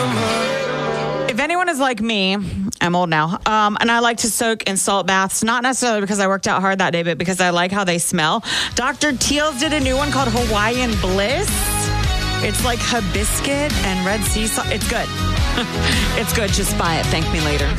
If anyone is like me, I'm old now, and I like to soak in salt baths, not necessarily because I worked out hard that day, but because I like how they smell. Dr. Teal's did a new one called Hawaiian Bliss. It's like hibiscus and red sea salt. It's good. It's good. Just buy it. Thank me later.